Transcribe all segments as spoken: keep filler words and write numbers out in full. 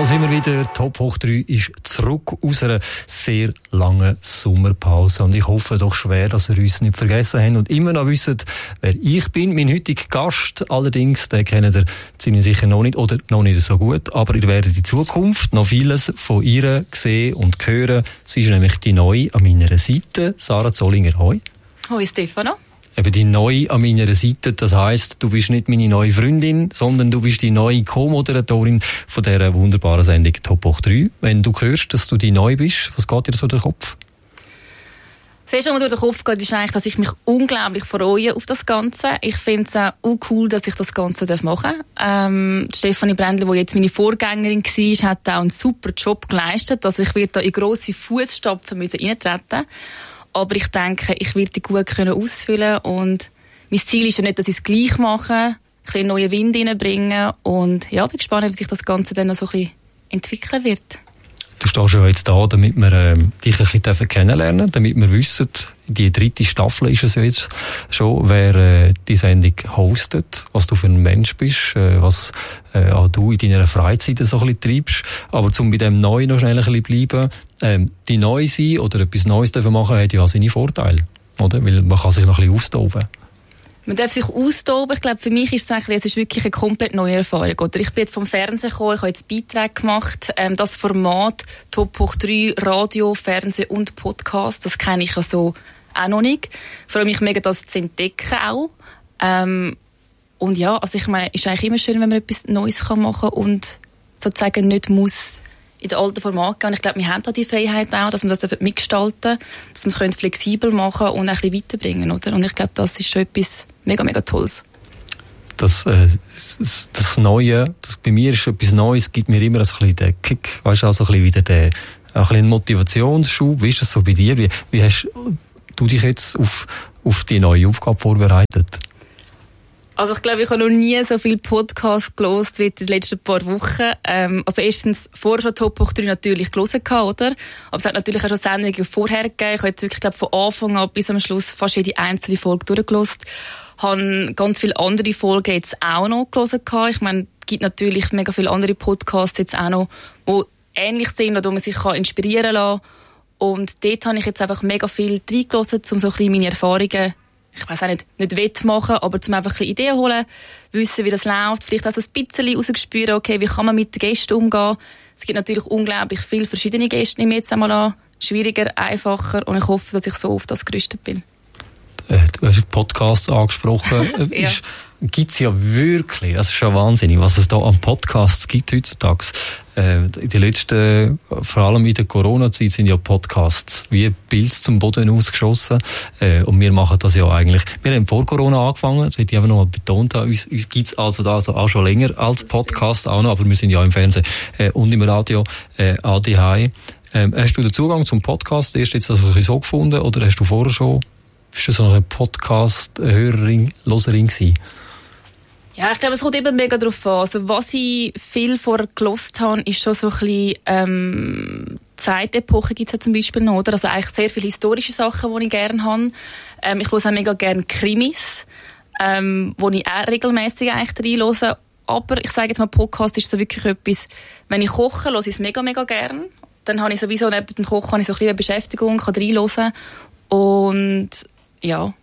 Da sind wir wieder. Top hoch drei ist zurück aus einer sehr langen Sommerpause. Und ich hoffe doch schwer, dass ihr uns nicht vergessen habt und immer noch wisst, wer ich bin. Mein heutiger Gast allerdings, den kennt ihr ziemlich sicher noch nicht oder noch nicht so gut. Aber ihr werdet in Zukunft noch vieles von ihr sehen und hören. Sie ist nämlich die Neue an meiner Seite. Sarah Zollinger, hoi. Hoi Stefano. Eben die Neue an meiner Seite, das heisst, du bist nicht meine neue Freundin, sondern du bist die neue Co-Moderatorin von dieser wunderbaren Sendung Top hoch drei. Wenn du hörst, dass du die Neu bist, was geht dir so durch den Kopf? Das erste, was mir durch den Kopf geht, ist eigentlich, dass ich mich unglaublich freue auf das Ganze. Ich finde es auch cool, dass ich das Ganze machen darf. Ähm, Stefanie Brändli, die jetzt meine Vorgängerin war, hat auch einen super Job geleistet. Also ich werde da in grosse Fußstapfen reintreten müssen. Aber ich denke, ich werde die gut können ausfüllen und mein Ziel ist ja nicht, dass ich es gleich mache, ein bisschen neuen Wind reinbringen und ja, bin gespannt, wie sich das Ganze dann noch so ein bisschen entwickeln wird. Du stehst ja jetzt da, damit wir ähm, dich ein bisschen kennenlernen, damit wir wissen, die dritte Staffel ist es ja jetzt schon, wer äh, die Sendung hostet, was du für ein Mensch bist, äh, was äh, auch du in deiner Freizeit so ein bisschen treibst. Aber zum bei dem Neuen noch schnell ein bisschen bleiben, ähm, die neu sein oder etwas Neues machen, hat ja auch seine Vorteile, oder? Weil man kann sich noch ein bisschen austoben. Man darf sich austoben. Ich glaube, für mich ist es eigentlich, es ist wirklich eine komplett neue Erfahrung. Oder ich bin jetzt vom Fernsehen gekommen, ich habe jetzt Beiträge gemacht. Ähm, das Format Top hoch drei, Radio, Fernsehen und Podcast, das kenne ich ja so auch noch nicht. Ich freue mich mega, das zu entdecken auch. Ähm, und ja, also ich meine, es ist eigentlich immer schön, wenn man etwas Neues machen kann und sozusagen nicht muss in den alten Format gehen. Ich glaube, wir haben da die Freiheit auch, dass wir das mitgestalten, dass wir es flexibel machen und ein bisschen weiterbringen, oder? Und ich glaube, das ist schon etwas mega, mega Tolles. Das, äh, das, das Neue, das bei mir ist etwas Neues, gibt mir immer so ein bisschen den Kick, weißt du, also ein bisschen wieder den, ein bisschen Motivationsschub. Wie ist das so bei dir? Wie, wie hast du dich jetzt auf, auf die neue Aufgabe vorbereitet? Also ich glaube, ich habe noch nie so viele Podcasts gehört wie in den letzten paar Wochen. Ähm, also erstens vorher schon Top hoch drei natürlich gelesen, oder? Aber es hat natürlich auch schon Sendungen vorher gegeben. Ich habe jetzt wirklich, glaube, von Anfang an bis am Schluss fast jede einzelne Folge durchgelesen. Ich habe ganz viele andere Folgen jetzt auch noch gelesen. Ich meine, es gibt natürlich mega viele andere Podcasts jetzt auch noch, die ähnlich sind oder wo man sich inspirieren kann. Und dort habe ich jetzt einfach mega viel reingelassen, um so ein bisschen meine Erfahrungen, ich weiss auch nicht, nicht wettmachen, aber zum einfach ein bisschen Ideen holen, wissen, wie das läuft, vielleicht auch so ein bisschen rausspüren, okay, wie kann man mit den Gästen umgehen. Es gibt natürlich unglaublich viele verschiedene Gäste, nehme ich jetzt einmal an. Schwieriger, einfacher und ich hoffe, dass ich so auf das gerüstet bin. Du hast Podcasts angesprochen. Ja. Gibt es ja wirklich, das ist schon wahnsinnig, was es da an Podcasts gibt heutzutage. Äh, in den letzten, vor allem in der Corona-Zeit, sind ja Podcasts wie Pilze zum Boden ausgeschossen. Äh, und wir machen das ja eigentlich, wir haben vor Corona angefangen, das hätte ich einfach noch mal betont, uns, uns gibt es also da also auch schon länger als Podcast auch noch, aber wir sind ja im Fernsehen äh, und im Radio äh, A D H. Ähm, hast du den Zugang zum Podcast erst jetzt also so gefunden oder hast du vorher schon, bist du so eine Podcast-Hörerin, Loserin gewesen? Ja, ich glaube, es kommt eben mega darauf an. Also, was ich viel vorher gehört habe, ist schon so ein bisschen, ähm, Zeitepoche gibt es ja zum Beispiel noch, oder? Also eigentlich sehr viele historische Sachen, die ich gerne habe. Ähm, ich höre auch mega gerne Krimis, ähm, wo ich auch regelmässig eigentlich reinhöre. Aber ich sage jetzt mal, Podcast ist so wirklich etwas, wenn ich koche, höre ich es mega, mega gerne. Dann habe ich sowieso neben dem Kochen habe ich so ein bisschen eine Beschäftigung, kann reinhören. Und, ja.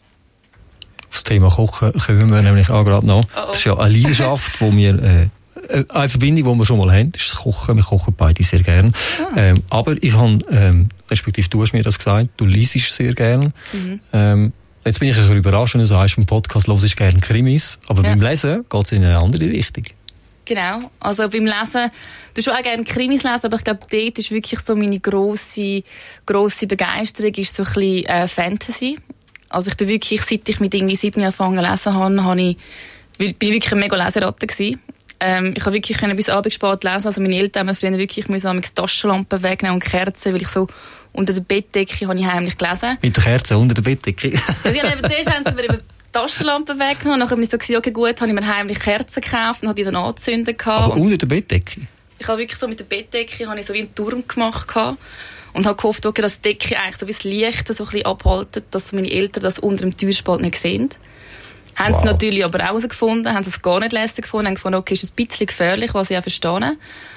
Das Thema Kochen kommen wir nämlich auch gerade noch. Oh oh. Das ist ja eine Leidenschaft, wo wir, äh, eine Verbindung, die wir schon mal haben, ist das Kochen. Wir kochen beide sehr gerne. Ah. Ähm, aber ich habe, ähm, respektive du hast mir das gesagt, du liest sehr gerne. Mhm. Ähm, jetzt bin ich ein bisschen überrascht, wenn du sagst, im Podcast hörst du gerne Krimis. Aber ja. Beim Lesen geht es in eine andere Richtung. Genau. Also beim Lesen, du schon auch gerne Krimis lesen, aber ich glaube, dort ist wirklich so meine grosse, grosse Begeisterung ist so ein bisschen äh, Fantasy. Also ich bin wirklich, seit ich mit irgendwie sieben Jahren angefangen zu lesen habe, habe ich, bin ich wirklich eine mega Leseratte gewesen. Ähm, ich habe wirklich bis abends spät lesen. Also meine Eltern haben früher wirklich müssen Taschenlampen wegnehmen und Kerzen, weil ich so unter der Bettdecke habe ich heimlich gelesen. Mit der Kerze unter der Bettdecke? Also ja, zuerst haben sie mir eben Taschenlampen weggenommen. Nachher habe ich so gesagt, okay, gut, habe ich mir heimlich Kerzen gekauft und habe die dann angezündet. Aber unter der Bettdecke? Ich habe wirklich so mit der Bettdecke habe ich so wie einen Turm gemacht und habe gehofft, okay, dass die Decke eigentlich so wie das Licht so ein bisschen abhaltet, dass meine Eltern das unter dem Türspalt nicht sehen. Haben wow. sie natürlich aber auch herausgefunden, haben es gar nicht lässig gefunden, haben gefunden, okay, ist ein bisschen gefährlich, was ich auch verstehe.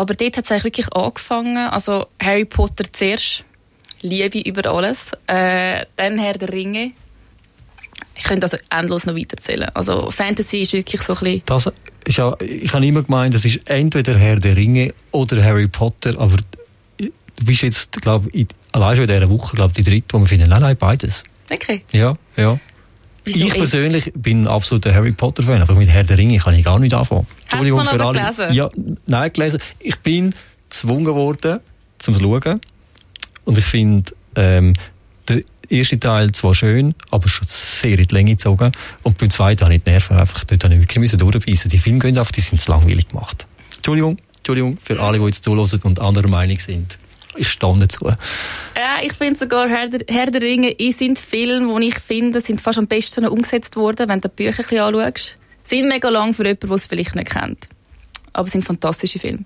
Aber dort hat es eigentlich wirklich angefangen. Also Harry Potter zuerst, Liebe über alles. Äh, dann Herr der Ringe. Ich könnte also endlos noch weiterzählen. Also Fantasy ist wirklich so ein bisschen... Das ist ja, ich habe immer gemeint, das ist entweder Herr der Ringe oder Harry Potter, aber du bist jetzt, glaube ich, allein schon in dieser Woche, glaube ich, die dritte, wo wir finden, nein, nein, beides. Okay. Ja, ja. Wieso ich persönlich bin ein absoluter Harry Potter-Fan, aber mit Herr der Ringe kann ich gar nicht anfangen. Hast du mal aber gelesen? Ja, nein, gelesen. Ich bin gezwungen worden, zum Schauen. Und ich finde, ähm, der erste Teil zwar schön, aber schon sehr in die Länge gezogen. Und beim zweiten habe ich die Nerven einfach, dort habe ich wirklich durchbeissen. Die Filme gehen auf, die sind zu langweilig gemacht. Entschuldigung, Entschuldigung, für alle, die jetzt zuhören und anderer Meinung sind. Ich stehe dazu. Ja, ich finde sogar Herr der, Herr der Ringe sind Filme, die ich finde, sind fast am besten umgesetzt worden, wenn du die Bücher ein bisschen anschaust. Sind mega lang für jemanden, der es vielleicht nicht kennt. Aber es sind fantastische Filme.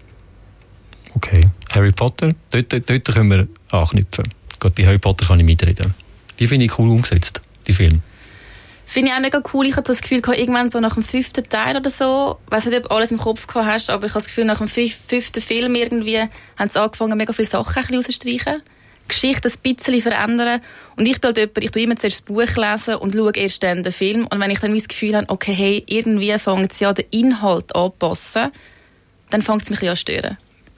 Okay. Harry Potter, dort, dort, dort können wir anknüpfen. Gerade bei Harry Potter kann ich mitreden. Die finde ich cool umgesetzt, die Filme. Finde ich auch mega cool. Ich hatte das Gefühl, irgendwann so nach dem fünften Teil oder so, ich weiss nicht, ob du alles im Kopf gehabt hast, aber ich habe das Gefühl, nach dem fünften Film irgendwie haben sie angefangen, mega viele Sachen rauszustreichen. Geschichte ein bisschen verändern. Und ich bin halt jemand, ich tue immer zuerst das Buch lesen und schaue erst dann den Film. Und wenn ich dann das Gefühl habe, okay, hey, irgendwie fängt es ja den Inhalt anzupassen, dann fängt es mich an zu stören.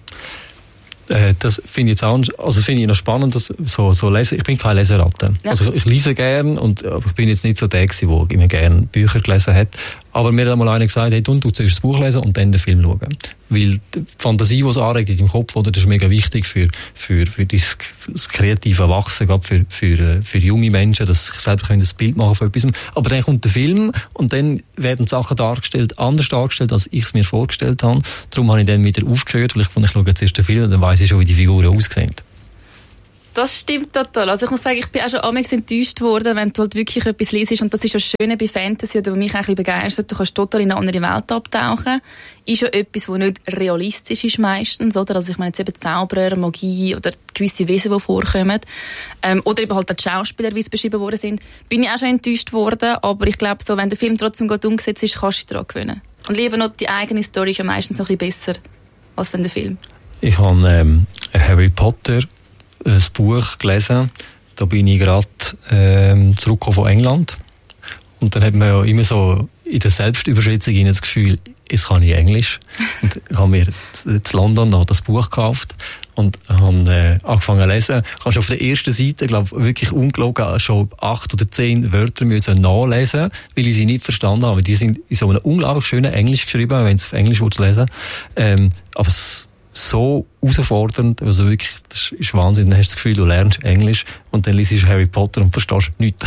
Das finde ich jetzt auch, also finde ich noch spannend, dass so, so lesen. Ich bin keine Leseratte. Ja. Also ich lese gern und aber ich bin jetzt nicht so der gewesen, der immer gern Bücher gelesen hat. Aber mir hat einmal einer gesagt, hey, du zuerst das Buch lesen und dann den Film schauen. Weil die Fantasie, die es anregt in deinem Kopf, oder, das ist mega wichtig für, für, für das, das kreative Wachsen, gerade für, für, für junge Menschen, dass sie selber ein Bild machen von etwas. Aber dann kommt der Film und dann werden die Sachen dargestellt, anders dargestellt, als ich es mir vorgestellt habe. Darum habe ich dann wieder aufgehört, weil ich fand, ich schaue jetzt erst den Film und dann weiss ich schon, wie die Figuren aussehen. Das stimmt total. Also ich muss sagen, ich bin auch schon amigs enttäuscht worden, wenn du halt wirklich etwas liest. Und das ist das Schöne bei Fantasy, oder was mich ein bisschen begeistert. Du kannst total in eine andere Welt abtauchen. Ist ja etwas, das nicht realistisch ist meistens, oder? Also ich meine jetzt eben Zauberer, Magie oder gewisse Wesen, die vorkommen. Ähm, oder eben halt auch die Schauspieler, wie es beschrieben worden sind. Bin ich auch schon enttäuscht worden. Aber ich glaube, so, wenn der Film trotzdem gut umgesetzt ist, kannst du dich daran gewöhnen. Und lieber noch die eigene Story ist ja meistens noch ein bisschen besser als dann der Film. Ich habe ähm, Harry Potter ein Buch gelesen, da bin ich gerade ähm, zurückgekommen von England und dann hat man ja immer so in der Selbstüberschätzung das Gefühl, jetzt kann ich Englisch und ich habe mir in London noch das Buch gekauft und habe äh, angefangen zu lesen. Ich habe schon auf der ersten Seite, glaube ich, wirklich ungelogen schon acht oder zehn Wörter müssen nachlesen, weil ich sie nicht verstanden habe. Die sind in so einem unglaublich schönen Englisch geschrieben, wenn du auf Englisch lesen willst. Ähm, aber es so herausfordernd, also wirklich, das ist Wahnsinn. Dann hast du das Gefühl, du lernst Englisch und dann liest du Harry Potter und verstehst nichts.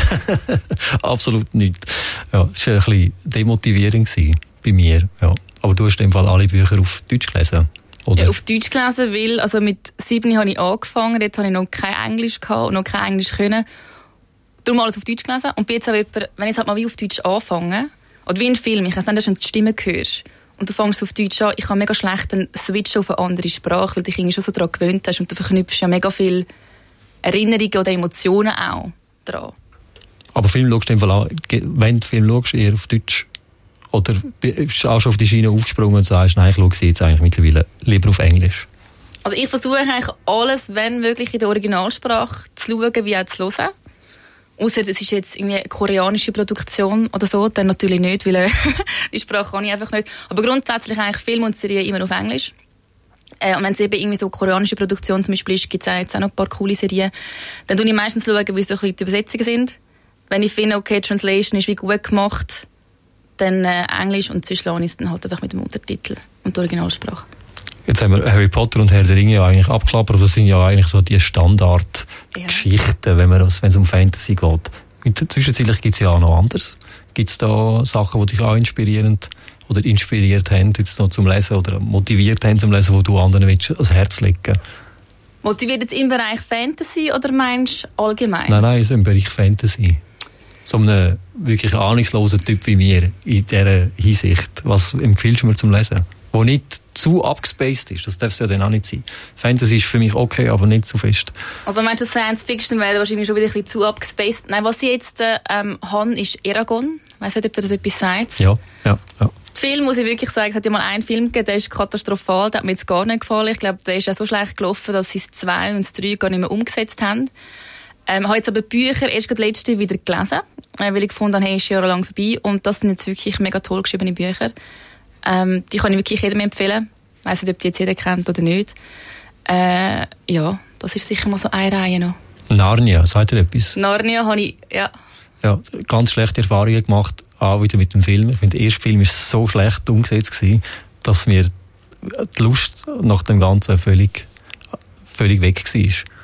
Absolut nichts. Ja, das war ein bisschen demotivierend bei mir. Ja. Aber du hast in dem Fall alle Bücher auf Deutsch gelesen, oder? Ja, auf Deutsch gelesen, weil also mit sieben habe ich angefangen, dort habe ich noch kein Englisch gehabt und noch kein Englisch können. Darum alles auf Deutsch gelesen. Und bin jetzt auch jemand, wenn ich es halt mal wie auf Deutsch anfange, oder wie ein Film, ich weiß nicht, dass du die Stimme hörst, und du fängst auf Deutsch an, ich kann mega schlecht einen Switch auf eine andere Sprache, weil du dich irgendwie schon so daran gewöhnt hast und du verknüpfst ja mega viele Erinnerungen oder Emotionen auch dran. Aber Film schaust du in dem Fall an, wenn du Film schaust, eher auf Deutsch? Oder bist du auch schon auf die Schiene aufgesprungen und sagst, nein, ich schaue sie jetzt eigentlich mittlerweile lieber auf Englisch? Also ich versuche eigentlich alles, wenn möglich, in der Originalsprache zu schauen, wie auch zu hören. Ausser es ist jetzt irgendwie eine koreanische Produktion oder so, dann natürlich nicht, weil äh, die Sprache kann ich einfach nicht. Aber grundsätzlich eigentlich Film und Serien immer auf Englisch. Äh, und wenn es eben irgendwie so koreanische Produktion zum Beispiel ist, gibt es jetzt auch noch ein paar coole Serien, dann schaue ich meistens, schauen, wie so ein bisschen die Übersetzungen sind. Wenn ich finde, okay, Translation ist wie gut gemacht, dann äh, Englisch und sonst lasse ich es dann halt einfach mit dem Untertitel und der Originalsprache. Jetzt haben wir Harry Potter und Herr der Ringe ja eigentlich abgeklappert. Das sind ja eigentlich so die Standardgeschichten, ja, wenn man wenn es um Fantasy geht. Zwischenzeitlich gibt es ja auch noch anderes. Gibt es da Sachen, die dich auch inspirierend oder inspiriert haben, jetzt noch zum Lesen oder motiviert haben zum Lesen, wo du anderen willst, ans Herz legen? Motiviert jetzt im Bereich Fantasy oder meinst du allgemein? Nein, nein, so im Bereich Fantasy. So einen wirklich ahnungslosen Typ wie mir in dieser Hinsicht. Was empfiehlst du mir zum Lesen? Wo nicht zu abgespaced ist. Das darf es ja dann auch nicht sein. Fantasy ist für mich okay, aber nicht zu fest. Also meinst du, Science Fiction wäre wahrscheinlich schon wieder ein bisschen zu abgespaced? Nein, was ich jetzt ähm, habe, ist Eragon. Ich weiss nicht, ob dir das etwas sagt. Ja, ja, ja. Film muss ich wirklich sagen, es hat ja mal einen Film gegeben, der ist katastrophal, der hat mir jetzt gar nicht gefallen. Ich glaube, der ist auch so schlecht gelaufen, dass sie das zwei und das drei gar nicht mehr umgesetzt haben. Ähm, ich habe jetzt aber Bücher erst gerade letzte wieder gelesen, äh, weil ich gefunden habe, hey, ist jahrelang vorbei. Und das sind jetzt wirklich mega toll geschriebene Bücher. Ähm, die kann ich wirklich jedem empfehlen. Ich weiss nicht, ob die jetzt jeder kennt oder nicht. Äh, ja, das ist sicher mal so eine Reihe noch. Narnia, sagt ihr etwas? Narnia habe ich, ja. Ja, ganz schlechte Erfahrungen gemacht, auch wieder mit dem Film. Ich finde, der erste Film war so schlecht umgesetzt gewesen, dass mir die Lust nach dem Ganzen völlig, völlig weg war.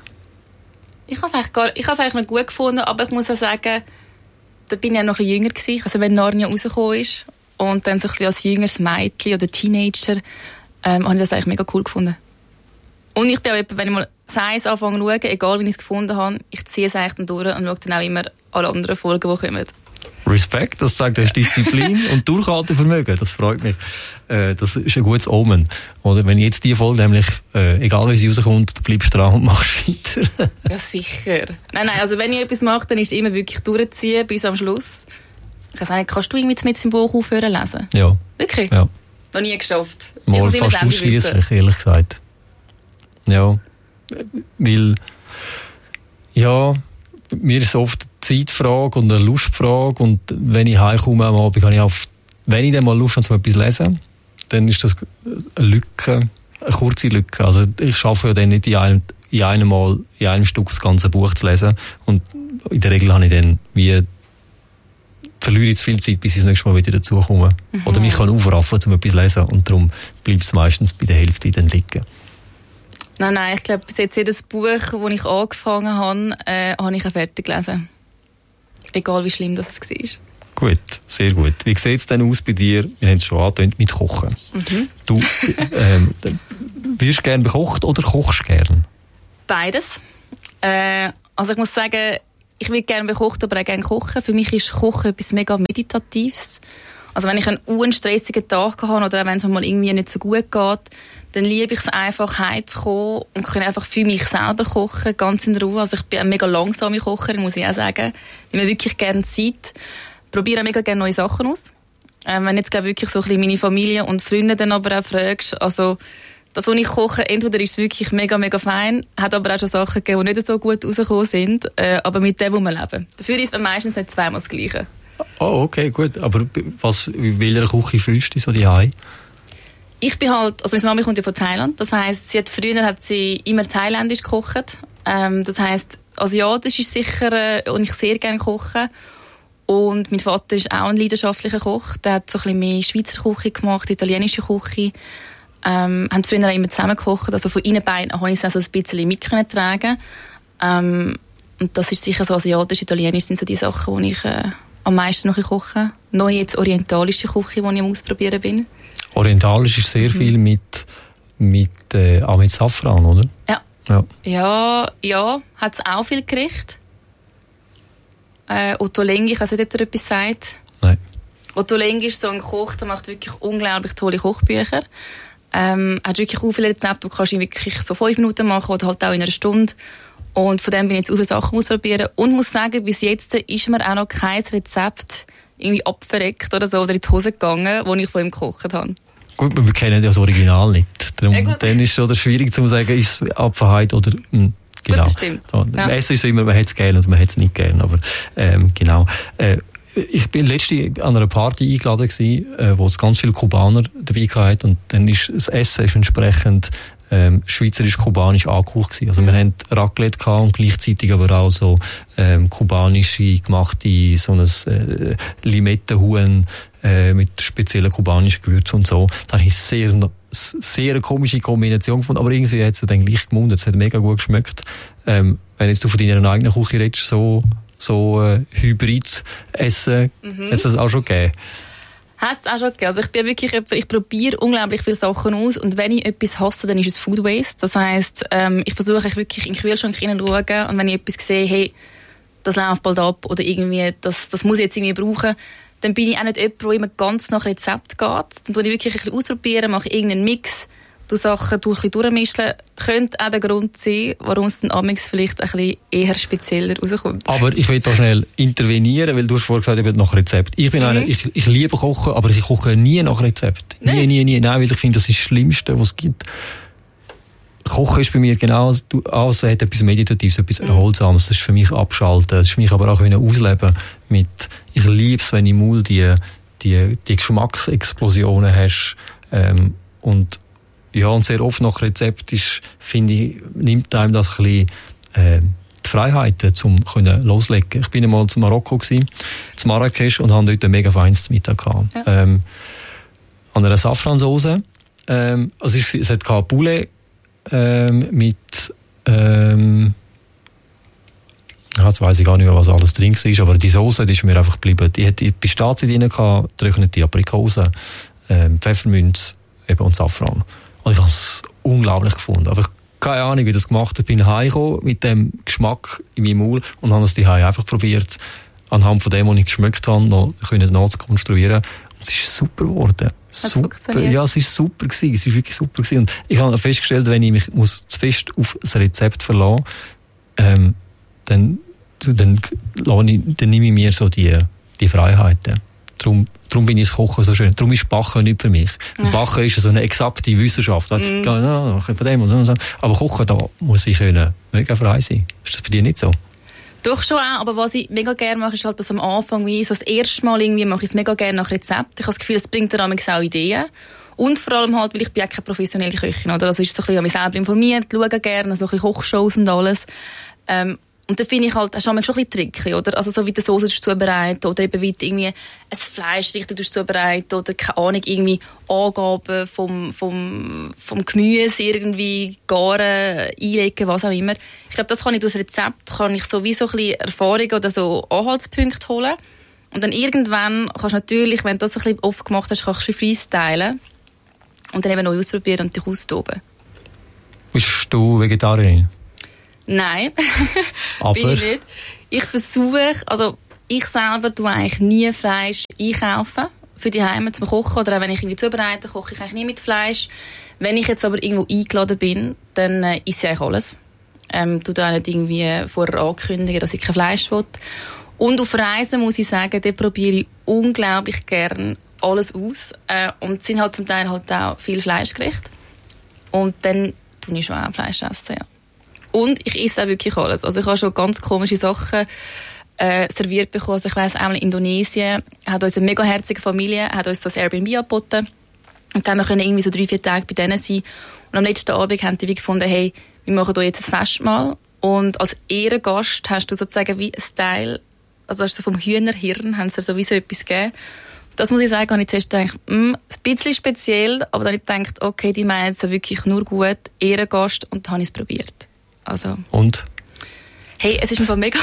Ich habe es eigentlich, gar, ich habe es eigentlich noch gut gefunden, aber ich muss auch sagen, da bin ich ja noch ein bisschen jünger gewesen. Also wenn Narnia rausgekommen ist und dann so ein bisschen als jüngeres Mädchen oder Teenager, ähm, habe ich das eigentlich mega cool gefunden. Und ich bin auch jemand, wenn ich mal Science anfange zu schauen, egal wie ich es gefunden habe, ich ziehe es eigentlich dann durch und schaue dann auch immer alle anderen Folgen, die kommen. Respekt, das zeigt, du hast Disziplin und Durchhaltevermögen, das freut mich. Äh, das ist ein gutes Omen. Oder wenn jetzt die Folge nämlich, äh, egal wie sie rauskommt, du bleibst dran und machst weiter. Ja, sicher. Nein, nein, also wenn ich etwas mache, dann ist es immer wirklich durchziehen bis am Schluss. Ich weiß nicht, kannst du irgendwie mit dem Buch aufhören lesen? Ja. Wirklich? Ja. Noch nie geschafft. Mal fast ausschliesslich, ehrlich gesagt. Ja. Weil, ja, mir ist es oft eine Zeitfrage und eine Lustfrage und wenn ich heimkomme am Abend, habe ich auf, wenn ich dann mal Lust habe, um etwas zu lesen, dann ist das eine Lücke, eine kurze Lücke. Also ich schaffe ja dann nicht in einem, in einem Mal, in einem Stück das ganze Buch zu lesen und in der Regel habe ich dann wie verliere ich zu viel Zeit, bis ich das nächste Mal wieder dazukomme. Mhm. Oder mich kann aufraffen, um etwas zu lesen und darum bleibt es meistens bei der Hälfte dann liegen. Nein, nein, ich glaube, bis jetzt jedes Buch, das ich angefangen habe, äh, habe ich auch fertig gelesen. Egal, wie schlimm das war. Gut, sehr gut. Wie sieht es denn aus bei dir? Wir haben es schon angetönt, mit Kochen. Mhm. Du ähm, wirst du gerne bekocht oder kochst gern? Beides. Äh, also ich muss sagen, ich will gerne bekocht, aber auch gerne kochen. Für mich ist Kochen etwas mega Meditatives. Also wenn ich einen unstressigen Tag habe oder auch wenn es mir mal irgendwie nicht so gut geht, dann liebe ich es einfach, heimzukommen und kann einfach für mich selber kochen, ganz in Ruhe. Also ich bin eine mega langsame Kocherin, muss ich auch sagen. Ich nehme wirklich gerne Zeit. Probiere auch mega gerne neue Sachen aus. Ähm, wenn jetzt glaube wirklich so ein bisschen meine Familie und Freunde dann aber auch fragst, also das, was ich koche, entweder ist es wirklich mega, mega fein, hat aber auch schon Sachen gegeben, die nicht so gut rausgekommen sind, äh, aber mit dem, wo wir leben. Dafür ist es meistens nicht zweimal das Gleiche. Oh, okay, gut. Aber was, in welcher Küche fühlst du dich so daheim? Ich bin halt, also meine Mama kommt ja von Thailand, das heisst, sie hat, früher hat sie immer thailändisch gekocht. Ähm, das heisst, asiatisch ist sicher, äh, und ich sehr gerne koche. Und mein Vater ist auch ein leidenschaftlicher Koch. Der hat so ein bisschen mehr Schweizer Küche gemacht, italienische Küche. Ähm, haben früher auch immer zusammen gekocht. Also von ihnen beiden konnte ich es auch so ein bisschen mittragen. Ähm, und das ist sicher so asiatisch, italienisch sind so die Sachen, die ich äh, am meisten noch koche. Neu jetzt orientalische Küche, die ich am Ausprobieren bin. Orientalisch ist sehr viel mit, mit, äh, auch mit Safran, oder? Ja. Ja, ja, ja hat es auch viel Gericht. Äh, Ottolenghi, ich weiß nicht, ob ihr etwas sagt. Nein. Ottolenghi ist so ein Koch, der macht wirklich unglaublich tolle Kochbücher. Ähm, hat wirklich auch viele Rezepte, die kannst du wirklich so fünf Minuten machen oder halt auch in einer Stunde. Und von dem bin ich jetzt auch viele Sachen ausprobieren. Und muss sagen, bis jetzt ist mir auch noch kein Rezept irgendwie abverreckt oder so oder in die Hose gegangen, das ich von ihm gekocht habe. Gut, wir kennen ja das Original nicht. Darum, ja, dann ist es schon schwierig zu sagen, ist es Abverheit oder... Mh, genau. Gut, das stimmt. So, ja. Essen ist immer, man hat es gerne und man hat es nicht gerne. Aber ähm, genau. Äh, ich bin letztens an einer Party eingeladen gewesen, äh, wo es ganz viele Kubaner dabei hatten und dann ist das Essen ist entsprechend ähm, schweizerisch-kubanisch angehaucht gewesen. Also mhm. wir hatten Raclette gehabt und gleichzeitig aber auch so ähm, kubanische gemachte so ein äh, Limettenhuhn äh, mit speziellen kubanischen Gewürzen und so. Da habe ich sehr sehr eine komische Kombination gefunden, aber irgendwie hat es dann gleich gemundet. Es hat mega gut geschmeckt. Ähm, wenn jetzt du von deiner eigenen Küche redest, so so äh, Hybrid essen, mhm. hat es das auch schon gegeben? Hat es auch schon gegeben. Also ich bin wirklich, ich probiere unglaublich viele Sachen aus und wenn ich etwas hasse, dann ist es Food Waste. Das heisst, ähm, ich versuche wirklich in den Kühlschrank hineinzuschauen und wenn ich etwas sehe, hey, das läuft bald ab oder irgendwie, das, das muss ich jetzt irgendwie brauchen, dann bin ich auch nicht jemand, der immer ganz nach Rezept geht. Dann tue ich wirklich ein bisschen ausprobieren, mache irgendeinen Mix, du Sachen durch, ein bisschen durchmischen, könnte auch der Grund sein, warum es dann amigs vielleicht ein bisschen eher spezieller rauskommt. Aber ich will da schnell intervenieren, weil du hast vorher gesagt, eben nach Rezept. Ich bin mhm. einer, ich, ich liebe Kochen, aber ich koche nie nach Rezept. Nie, nee. nie, nie. Nein, weil ich finde, das ist das Schlimmste, was es gibt. Kochen ist bei mir genau, also hat etwas Meditatives, etwas mhm. Erholsames. Das ist für mich abschalten. Das ist für mich aber auch ein Ausleben mit, ich liebe es, wenn im Mund die, die, die Geschmacksexplosionen hast, ähm, und, ja, und sehr oft nach Rezept ist, finde ich, nimmt einem das ein bisschen, äh, die Freiheiten, um können loslegen. Ich bin einmal zu Marokko gewesen, zu Marrakesch, und habe dort ein mega feines Mittag gehabt. Ja. Ähm, an einer Safransauce, ähm, also es, es hat Poulet, Ähm, mit ähm, jetzt weiss ich gar nicht mehr, was alles drin war, aber die Soße, die ist mir einfach geblieben. Die hat die Pistazie drin gehabt, getrocknete Aprikosen, ähm, Pfefferminz eben und Safran. Und ich habe es unglaublich gefunden. Aber ich keine Ahnung, wie das gemacht habe. Ich bin heimgekommen mit dem Geschmack in meinem Maul und habe es die einfach probiert, anhand von dem, was ich geschmeckt habe, noch nachzukonstruieren. Und es ist super geworden. Super. Ja, es war super gewesen. Es war wirklich super gewesen. Und ich habe festgestellt, wenn ich mich muss zu fest auf das Rezept verlassen, ähm, dann, dann, dann, dann nehme ich mir so die, die Freiheiten. Darum, darum bin ich das Kochen so schön. Darum ist Backen nicht für mich. Ja. Backen ist so eine exakte Wissenschaft. Mm. Ja, von dem und so. Aber Kochen, da muss ich können mega frei sein. Ist das bei dir nicht so? Doch schon auch, aber was ich mega gerne mache, ist halt, dass am Anfang, wie so das erste Mal irgendwie mache ich es mega gerne nach Rezept. Ich habe das Gefühl, es bringt dann auch Ideen. Und vor allem halt, weil ich bin auch keine professionelle Köchin, oder? Also ist so ein bisschen an mich selber informiert, schaue gerne, so ein bisschen Kochshows und alles. Ähm, und da finde ich halt, das ist schon ein bisschen tricky, oder? Also so wie die Soße zubereiten oder eben wie irgendwie ein Fleisch richtig zubereiten oder keine Ahnung, irgendwie Angaben vom, vom, vom Gemüse irgendwie garen, einlegen, was auch immer. Ich glaube, das kann ich durch Rezept, kann ich so wie so ein bisschen Erfahrungen oder so Anhaltspunkte holen. Und dann irgendwann kannst du natürlich, wenn du das ein bisschen oft gemacht hast, kannst du freestylen und dann eben neu ausprobieren und dich austoben. Bist du Vegetarierin? Nein, bin ich nicht. Ich versuche, also ich selber tue eigentlich nie Fleisch einkaufen für die Heime zum Kochen, oder auch wenn ich irgendwie zubereite, koche ich eigentlich nie mit Fleisch. Wenn ich jetzt aber irgendwo eingeladen bin, dann äh, esse ich eigentlich alles. Ähm, tue da nicht irgendwie vorher ankündigen, dass ich kein Fleisch will. Und auf Reisen muss ich sagen, da probiere ich unglaublich gern alles aus. Äh, und es sind halt zum Teil halt auch viel Fleischgerichte. Und dann tue ich schon auch Fleisch essen, ja. Und ich esse auch wirklich alles. Also ich habe schon ganz komische Sachen äh, serviert bekommen. Also ich weiss, einmal in Indonesien hat uns eine mega herzige Familie, hat uns das Airbnb angeboten. Und dann können wir irgendwie so drei, vier Tage bei denen sein. Und am letzten Abend haben die wie gefunden, hey, wir machen hier jetzt ein Festmahl. Und als Ehrengast hast du sozusagen wie ein Teil, also hast du vom Hühnerhirn, haben sie dir sowieso etwas gegeben. Das muss ich sagen, habe ich zuerst gedacht, mm, ein bisschen speziell, aber dann habe ich gedacht, okay, die meinen es wirklich nur gut, Ehrengast, und dann habe ich es probiert. Also. Und? Hey, es ist einfach mega,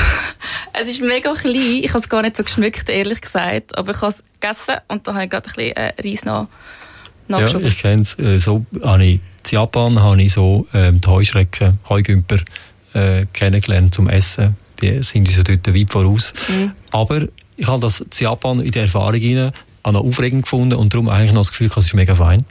es ist mega klein. Ich habe es gar nicht so geschmeckt, ehrlich gesagt. Aber ich habe es gegessen und da habe ich gerade ein bisschen äh, Reis nach, nachgeschoben. Ja, ich kenne es. Äh, so, habe ich, in Japan habe ich so ähm, die Heuschrecken, Heugümper äh, kennengelernt zum Essen. Die sind uns dort weit voraus. Mhm. Aber ich habe das in Japan in der Erfahrung rein, auch noch aufregend gefunden und darum eigentlich noch das Gefühl, es ist mega fein.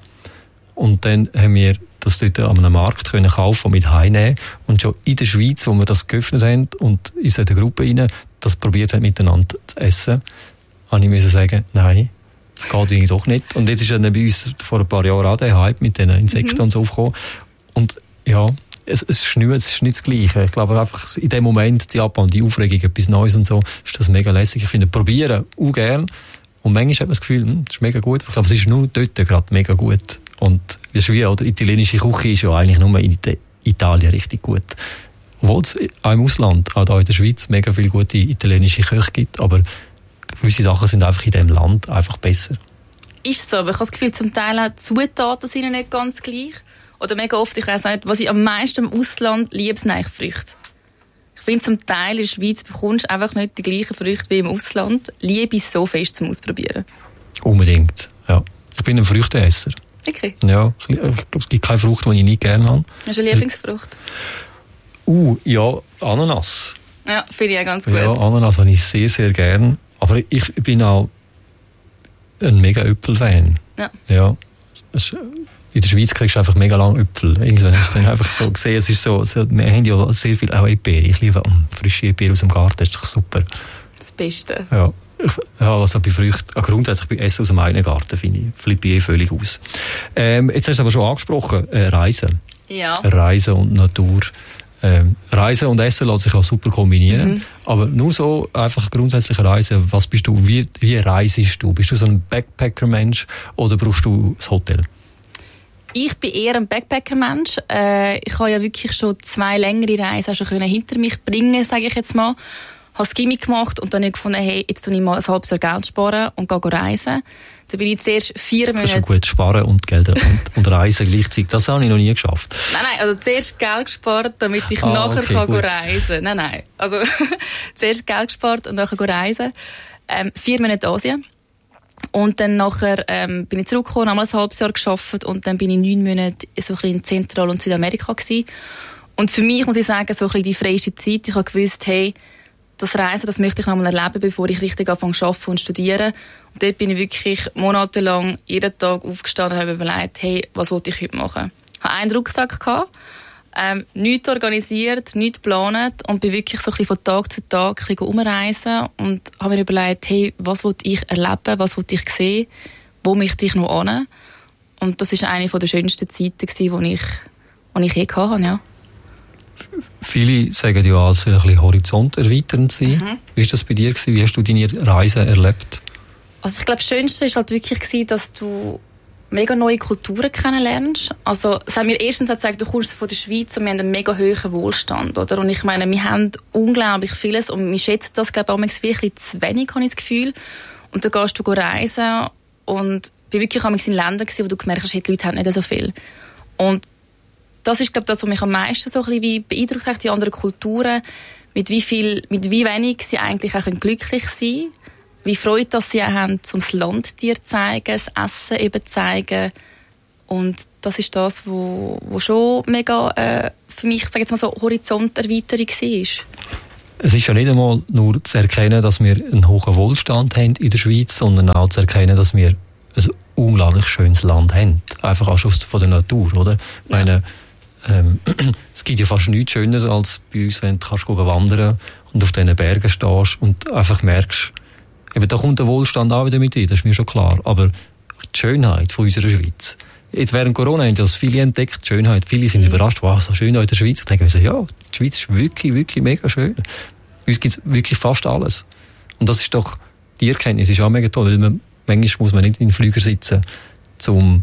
Und dann haben wir das dort an einem Markt können kaufen und mit heimnehmen. Und schon in der Schweiz, wo wir das geöffnet haben und in so eine Gruppe rein, das probiert haben, miteinander zu essen, habe ich müssen sagen, nein, das geht irgendwie doch nicht. Und jetzt ist dann bei uns vor ein paar Jahren auch der Hype mit den Insekten mhm. und so aufgekommen. Und ja, es, es, ist nicht, es ist nicht das Gleiche. Ich glaube einfach, in dem Moment, die Japan, die Aufregung, etwas Neues und so, ist das mega lässig. Ich finde, probieren auch gern. Und manchmal hat man das Gefühl, hm, das ist mega gut. Ich glaube, es ist nur dort gerade mega gut. Und wie ist wie, oder italienische Küche ist ja eigentlich nur in Italien richtig gut. Obwohl es auch im Ausland, auch hier in der Schweiz, mega viele gute italienische Köche gibt, aber gewisse Sachen sind einfach in diesem Land einfach besser. Ist so, aber ich habe das Gefühl, zum Teil auch die Zutaten sind nicht ganz gleich. Oder mega oft, ich weiss nicht, was ich am meisten im Ausland liebe, sind eigentlich Früchte. Ich finde, zum Teil in der Schweiz bekommst du einfach nicht die gleichen Früchte wie im Ausland. Liebe ich so fest zum Ausprobieren. Unbedingt, ja. Ich bin ein Früchteesser. Okay. Ja, ich glaube, es gibt keine Frucht, die ich nicht gerne habe. Hast du eine Lieblingsfrucht? Uh, ja, Ananas. Ja, finde ich auch ganz gut. Ja, Ananas habe ich sehr, sehr gern. Aber ich bin auch ein mega Äpfel-Fan. Ja. Ja, in der Schweiz kriegst du einfach mega lange Äpfel. Irgendwann hast du dann einfach so gesehen, es ist so, so wir haben ja sehr viel auch Erdbeere. Ich liebe um, frische Erdbeere aus dem Garten, das ist doch super. Das Beste. Ja, ja also bei Früchten, grundsätzlich bei Essen aus dem eigenen Garten, finde ich, flippe ich völlig aus. Ähm, jetzt hast du aber schon angesprochen, äh, Reisen. Ja. Reisen und Natur. Ähm, Reisen und Essen lassen sich auch super kombinieren. Mhm. Aber nur so einfach grundsätzlich Reisen, was bist du, wie, wie reisest du? Bist du so ein Backpacker-Mensch oder brauchst du das Hotel? Ich bin eher ein Backpacker-Mensch. Äh, ich habe ja wirklich schon zwei längere Reisen schon können hinter mich bringen, sage ich jetzt mal. Ich habe das Gimmi gemacht und dann habe ich gefunden, hey, jetzt tue ich mal ein halbes Jahr Geld sparen und gehe reisen. Da bin ich zuerst vier Monate... Das ist schon gut, sparen und Geld und, und reisen gleichzeitig. Das habe ich noch nie geschafft. Nein, nein, also zuerst Geld gespart, damit ich ah, nachher okay, kann reisen. Nein, nein. Also zuerst Geld gespart und nachher reisen. Ähm, vier Monate Asien. Und dann nachher ähm, bin ich zurückgekommen, habe ein halbes Jahr gearbeitet und dann bin ich neun Monate so ein bisschen in Zentral- und Südamerika gewesen. Und für mich muss ich sagen, so ein bisschen die freiste Zeit. Ich habe gewusst, hey, das Reisen, das möchte ich noch mal erleben, bevor ich richtig anfange zu arbeiten und studieren. Und dort bin ich wirklich monatelang jeden Tag aufgestanden und habe überlegt, hey, was wollte ich heute machen? Ich hatte einen Rucksack gehabt, ähm, nichts organisiert, nichts geplant und bin wirklich so ein bisschen von Tag zu Tag ein bisschen umreisen und habe mir überlegt, hey, was wollte ich erleben, was wollte ich sehen, wo möchte ich noch hin? Und das war eine der schönsten Zeiten, die ich, die ich je hatte, ja. Viele sagen ja, es soll ein bisschen horizonterweiternd sein. Mhm. Wie war das bei dir? Wie hast du deine Reise erlebt? Also ich glaube, das Schönste war halt wirklich, dass du mega neue Kulturen kennenlernst. Also es hat mir erstens gesagt, du kommst von der Schweiz und wir haben einen mega hohen Wohlstand. Oder? Und ich meine, wir haben unglaublich vieles und wir schätzen das, glaube ich, wirklich zu wenig, habe ich das Gefühl. Und dann gehst du reisen und bin wirklich in Ländern gewesen, wo du gemerkt hast, die Leute haben nicht so viel. Und das ist, glaube ich, das, was mich am meisten so ein bisschen wie beeindruckt hat, die anderen Kulturen, mit wie viel, mit wie wenig sie eigentlich auch glücklich sein können, wie Freude dass sie auch haben, um das Land dir zu zeigen, das Essen eben zu zeigen. Und das ist das, wo, wo schon mega äh, für mich, sage jetzt mal so, Horizonterweiterung war. Es ist ja nicht einmal nur zu erkennen, dass wir einen hohen Wohlstand haben in der Schweiz, sondern auch zu erkennen, dass wir ein unglaublich schönes Land haben. Einfach auch schon von der Natur, oder? Ja. Ich meine, ähm, es gibt ja fast nichts Schöneres als bei uns, wenn du kannst wandern und auf diesen Bergen stehst und einfach merkst, eben da kommt der Wohlstand auch wieder mit rein, das ist mir schon klar. Aber die Schönheit von unserer Schweiz. Jetzt während Corona haben das viele entdeckt, die Schönheit. Viele sind mhm. überrascht, wow, so schön in der Schweiz. Ich denke mir so, ja, die Schweiz ist wirklich, wirklich mega schön. Bei uns gibt es wirklich fast alles. Und das ist doch, die Erkenntnis ist auch mega toll, weil man, manchmal muss man nicht in den Flüger sitzen, um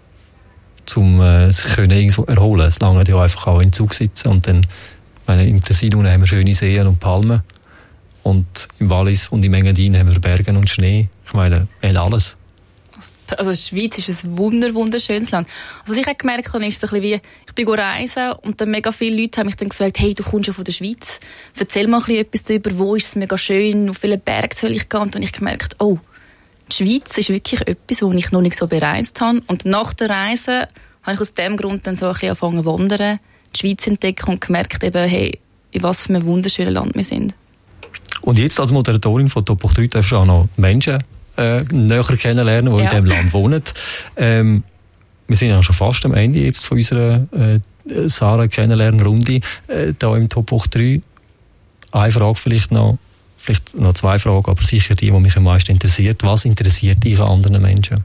zum äh, sich können irgendwo erholen. Es lange ja einfach auch im Zug sitzen und dann, meine, im Tessin haben wir schöne Seen und Palmen und im Wallis und im Engadin haben wir Berge und Schnee. Ich meine, wir haben alles. Also die Schweiz ist ein wunder, wunderschönes Land. Also was ich auch gemerkt habe, ist so ein bisschen wie, ich bin reisen und dann mega viele Leute haben mich dann gefragt, hey, du kommst ja von der Schweiz, erzähl mal ein bisschen etwas darüber, wo ist es mega schön, auf welchen Berg soll ich gehen? Und dann habe ich gemerkt, oh, die Schweiz ist wirklich etwas, wo ich noch nicht so bereist habe. Und nach der Reise habe ich aus dem Grund dann so ein bisschen angefangen zu wandern, die Schweiz entdecken und gemerkt eben, hey, in was für einem wunderschönen Land wir sind. Und jetzt als Moderatorin von Top Hoch drei darfst du auch noch Menschen äh, näher kennenlernen, die ja. in diesem Land wohnen. Ähm, wir sind ja schon fast am Ende jetzt von unserer äh, Sarah Kennenlernen-Runde äh, da im Top Hoch drei. Eine Frage vielleicht noch. Vielleicht noch zwei Fragen, aber sicher die, die mich am meisten interessiert. Was interessiert dich an anderen Menschen?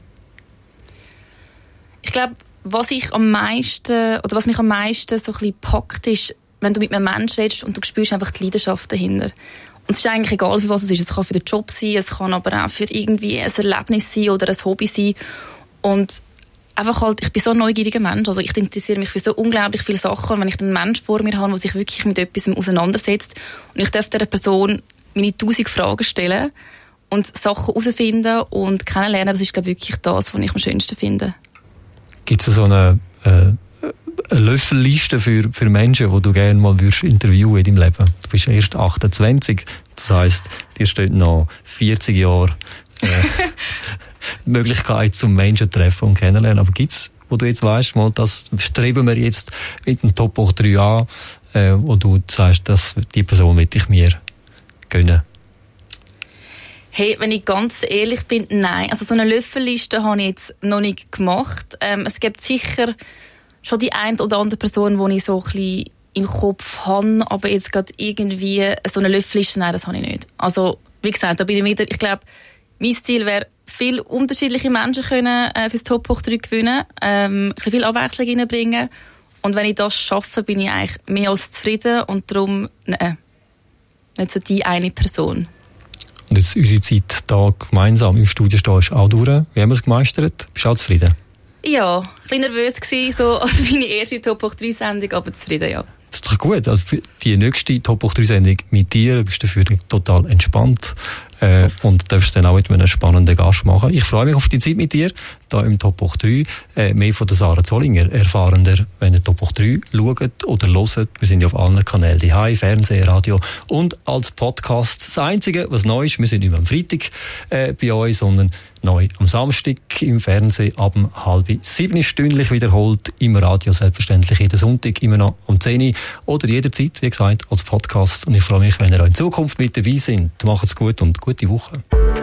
Ich glaube, was ich am meisten, oder was mich am meisten so ein bisschen packt, ist, wenn du mit einem Menschen redest und du spürst einfach die Leidenschaft dahinter. Und es ist eigentlich egal, für was es ist. Es kann für den Job sein, es kann aber auch für irgendwie ein Erlebnis sein oder ein Hobby sein. Und einfach halt, ich bin so ein neugieriger Mensch. Also ich interessiere mich für so unglaublich viele Sachen. Und wenn ich einen Menschen vor mir habe, der sich wirklich mit etwas auseinandersetzt und ich darf dieser Person meine tausend Fragen stellen und Sachen herausfinden und kennenlernen, das ist, glaube ich, wirklich das, was ich am schönsten finde. Gibt es so eine, äh, eine Löffelliste für, für Menschen, die du gerne mal würdest interviewen in deinem Leben? Du bist erst achtundzwanzig, das heisst, dir steht noch vierzig Jahre äh, Möglichkeit zum Menschen treffen und kennenlernen. Aber gibt es, wo du jetzt weißt, mal, das streben wir jetzt mit dem Top Hoch drei an, äh, wo du sagst, dass die Person will ich mir gönnen? Hey, wenn ich ganz ehrlich bin, nein. Also so eine Löffelliste habe ich jetzt noch nicht gemacht. Ähm, es gibt sicher schon die eine oder andere Person, die ich so ein bisschen im Kopf habe, aber jetzt gerade irgendwie so eine Löffelliste, nein, das habe ich nicht. Also, wie gesagt, da bin ich wieder, ich glaube, mein Ziel wäre, viele unterschiedliche Menschen können äh, fürs Top hoch drei gewinnen, ähm, ein viel Abwechslung reinbringen. Und wenn ich das schaffe, bin ich eigentlich mehr als zufrieden und darum, nein, nicht so die eine Person. Und jetzt unsere Zeit hier gemeinsam im Studio stehen ist auch durch. Wie haben wir es gemeistert? Bist du auch zufrieden? Ja, ein bisschen nervös gewesen, so als meine erste Top hoch drei Sendung, aber zufrieden, ja. Das ist doch gut. Also für die nächste Top hoch drei Sendung mit dir bist du dafür total entspannt. Äh, und darfst dann auch mit einem spannenden Gast machen. Ich freue mich auf die Zeit mit dir, hier im Top hoch drei. Äh, mehr von der Sarah Zollinger erfahren ihr, wenn ihr Top hoch drei schaut oder hört. Wir sind ja auf allen Kanälen daheim, Fernsehen, Radio und als Podcast. Das Einzige, was neu ist, wir sind nicht mehr am Freitag äh, bei euch, sondern neu am Samstag im Fernsehen ab um halb sieben stündlich wiederholt, im Radio selbstverständlich jeden Sonntag, immer noch um zehn Uhr oder jederzeit, wie gesagt, als Podcast. Und ich freue mich, wenn ihr auch in Zukunft mit dabei seid. Macht's gut und gute Woche.